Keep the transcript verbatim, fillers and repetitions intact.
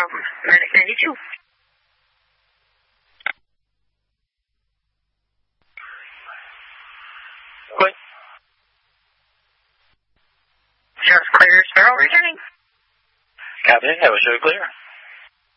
from Medic ninety-two. Good. Sheriff's clear, Sparrow returning. Copy, I was sure clear.